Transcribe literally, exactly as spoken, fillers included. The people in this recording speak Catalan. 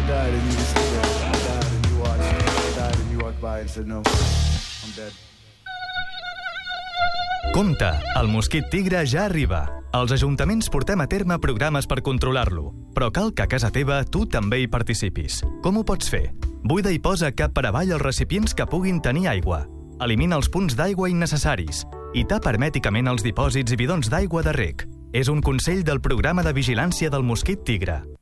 died and you were still there. I died and you watched. I died and you walked by and said no, I'm dead. Compte, el mosquit tigre ja arriba. Els ajuntaments portem a terme programes per controlar-lo, però cal que a casa teva tu també hi participis. Com ho pots fer? Buida i posa cap per avall els recipients que puguin tenir aigua. Elimina els punts d'aigua innecessaris i tapa hermèticament els dipòsits i bidons d'aigua de reg. És un consell del Programa de Vigilància del Mosquit Tigre.